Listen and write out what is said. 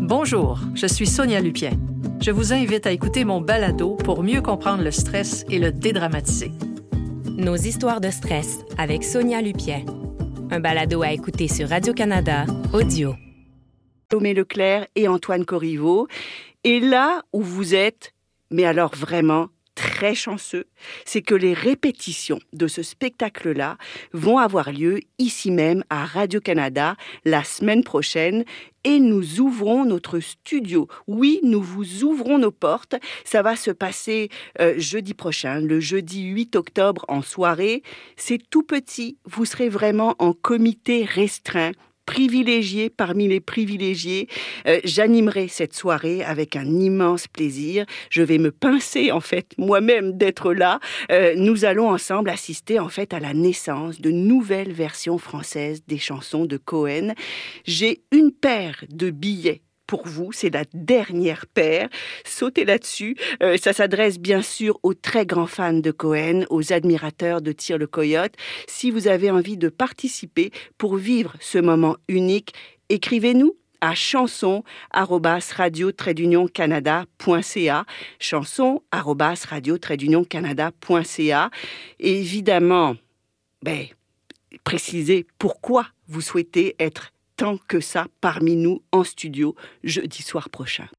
Bonjour, je suis Sonia Lupien. Je vous invite à écouter mon balado pour mieux comprendre le stress et le dédramatiser. Nos histoires de stress avec Sonia Lupien. Un balado à écouter sur Radio-Canada Audio. Salomé Leclerc et Antoine Corriveau. Et là où vous êtes, mais alors vraiment très chanceux, c'est que les répétitions de ce spectacle-là vont avoir lieu ici même à Radio-Canada la semaine prochaine et nous ouvrons notre studio. Oui, nous vous ouvrons nos portes. Ça va se passer jeudi prochain, le jeudi 8 octobre en soirée. C'est tout petit, vous serez vraiment en comité restreint, privilégié parmi les privilégiés. J'animerai cette soirée avec un immense plaisir. Je vais me pincer en fait moi-même d'être là. Nous allons ensemble assister en fait à la naissance de nouvelles versions françaises des chansons de Cohen. J'ai une paire de billets pour vous, c'est la dernière paire. Sautez là-dessus. Ça s'adresse bien sûr aux très grands fans de Cohen, aux admirateurs de Tire le Coyote. Si vous avez envie de participer pour vivre ce moment unique, écrivez-nous à chanson@radio-canada.ca chanson@radio-canada.ca. Et évidemment, précisez pourquoi vous souhaitez être tant que ça parmi nous en studio jeudi soir prochain.